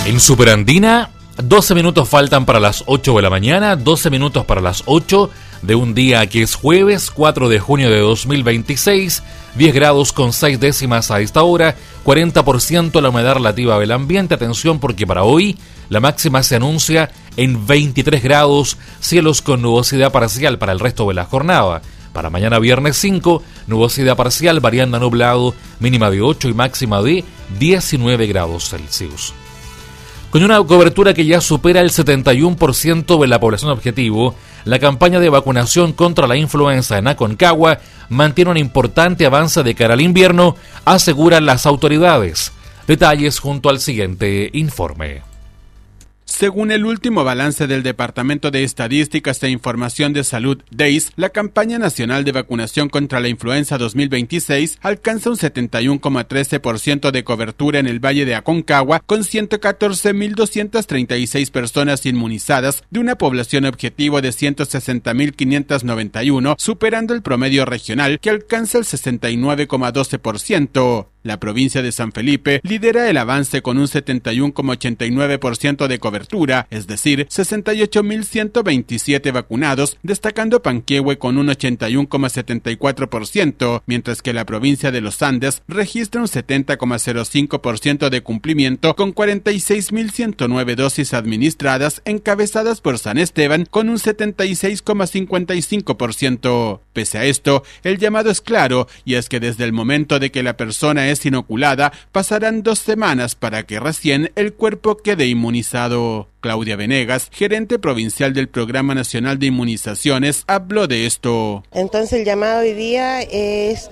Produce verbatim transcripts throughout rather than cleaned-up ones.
En Superandina, doce minutos faltan para las ocho de la mañana, doce minutos para las ocho de un día que es jueves cuatro de junio de dos mil veintiséis, diez grados con seis décimas a esta hora, cuarenta por ciento la humedad relativa del ambiente. Atención porque para hoy la máxima se anuncia en veintitrés grados, cielos con nubosidad parcial para el resto de la jornada. Para mañana viernes cinco, nubosidad parcial, variando a nublado, mínima de ocho y máxima de diecinueve grados Celsius. Con una cobertura que ya supera el setenta y uno por ciento de la población objetivo, la campaña de vacunación contra la influenza en Aconcagua mantiene un importante avance de cara al invierno, aseguran las autoridades. Detalles junto al siguiente informe. Según el último balance del Departamento de Estadísticas e Información de Salud, D E I S, la campaña nacional de vacunación contra la influenza dos mil veintiséis alcanza un setenta y uno coma trece por ciento de cobertura en el Valle de Aconcagua, con ciento catorce mil doscientas treinta y seis personas inmunizadas de una población objetivo de ciento sesenta mil quinientos noventa y uno, superando el promedio regional que alcanza el sesenta y nueve coma doce por ciento. La provincia de San Felipe lidera el avance con un setenta y uno coma ochenta y nueve por ciento de cobertura, es decir, sesenta y ocho mil ciento veintisiete vacunados, destacando Panquehue con un ochenta y uno coma setenta y cuatro por ciento, mientras que la provincia de los Andes registra un setenta coma cero cinco por ciento de cumplimiento con cuarenta y seis mil ciento nueve dosis administradas, encabezadas por San Esteban con un setenta y seis coma cincuenta y cinco por ciento. Pese a esto, el llamado es claro, y es que desde el momento de que la persona es inoculada, pasarán dos semanas para que recién el cuerpo quede inmunizado. Claudia Venegas, gerente provincial del Programa Nacional de Inmunizaciones, habló de esto. Entonces el llamado hoy día es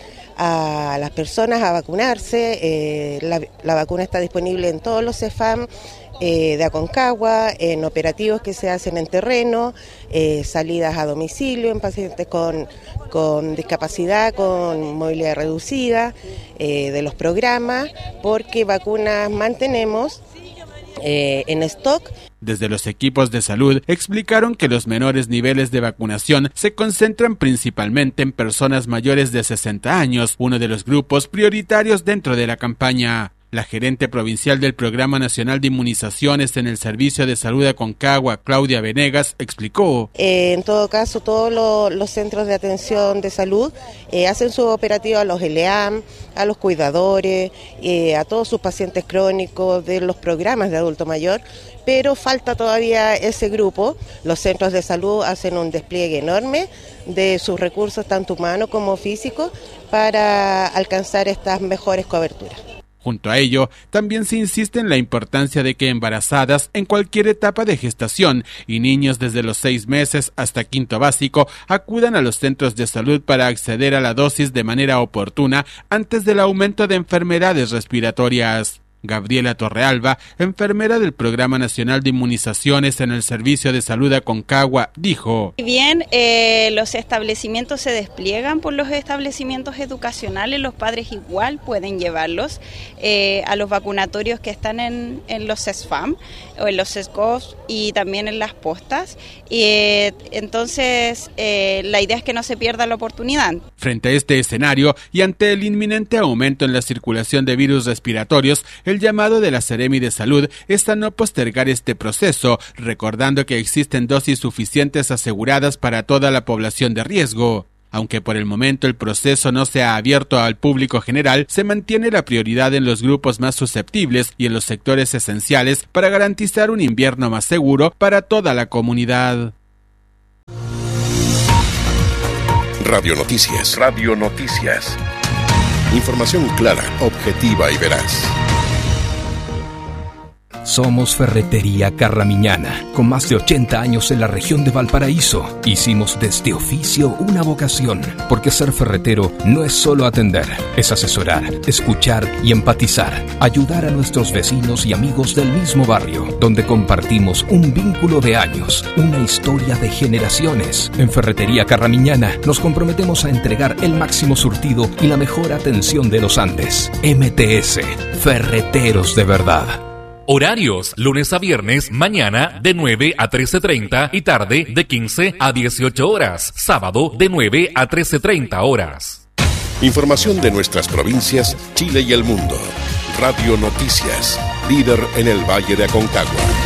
a las personas a vacunarse. Eh, la, la vacuna está disponible en todos los CEFAM eh, de Aconcagua, en operativos que se hacen en terreno, eh, salidas a domicilio en pacientes con, con discapacidad, con movilidad reducida, eh, de los programas, porque vacunas mantenemos eh, en stock. Desde los equipos de salud explicaron que los menores niveles de vacunación se concentran principalmente en personas mayores de sesenta años, uno de los grupos prioritarios dentro de la campaña. La gerente provincial del Programa Nacional de Inmunizaciones en el Servicio de Salud de Aconcagua, Claudia Venegas, explicó. Eh, en todo caso, todos lo, los centros de atención de salud eh, hacen su operativo a los L E A M, a los cuidadores, eh, a todos sus pacientes crónicos de los programas de adulto mayor, pero falta todavía ese grupo. Los centros de salud hacen un despliegue enorme de sus recursos, tanto humanos como físicos, para alcanzar estas mejores coberturas. Junto a ello, también se insiste en la importancia de que embarazadas en cualquier etapa de gestación y niños desde los seis meses hasta quinto básico acudan a los centros de salud para acceder a la dosis de manera oportuna antes del aumento de enfermedades respiratorias. Gabriela Torrealba, enfermera del Programa Nacional de Inmunizaciones en el Servicio de Salud de Aconcagua, dijo: Si bien eh, los establecimientos se despliegan por los establecimientos educacionales, los padres igual pueden llevarlos eh, a los vacunatorios que están en, en los CESFAM o en los CESCOS y también en las postas. Y, eh, entonces, eh, la idea es que no se pierda la oportunidad. Frente a este escenario y ante el inminente aumento en la circulación de virus respiratorios, el llamado de la Seremi de Salud es a no postergar este proceso, recordando que existen dosis suficientes aseguradas para toda la población de riesgo. Aunque por el momento el proceso no se ha abierto al público general, se mantiene la prioridad en los grupos más susceptibles y en los sectores esenciales para garantizar un invierno más seguro para toda la comunidad. Radio Noticias. Radio Noticias. Información clara, objetiva y veraz. Somos Ferretería Carramiñana, con más de ochenta años en la región de Valparaíso. Hicimos de este oficio una vocación, porque ser ferretero no es solo atender, es asesorar, escuchar y empatizar, ayudar a nuestros vecinos y amigos del mismo barrio, donde compartimos un vínculo de años, una historia de generaciones. En Ferretería Carramiñana nos comprometemos a entregar el máximo surtido y la mejor atención de los Andes. M T S, Ferreteros de verdad. Horarios, lunes a viernes, mañana de nueve a trece treinta y tarde de quince a dieciocho horas. Sábado de nueve a trece treinta horas. Información de nuestras provincias, Chile y el mundo. Radio Noticias, líder en el Valle de Aconcagua.